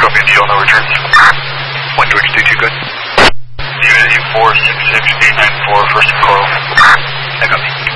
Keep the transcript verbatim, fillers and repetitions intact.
Copy N G L, no returns. one two two two, good. Unity four six six eight nine four, first and coil. I copy.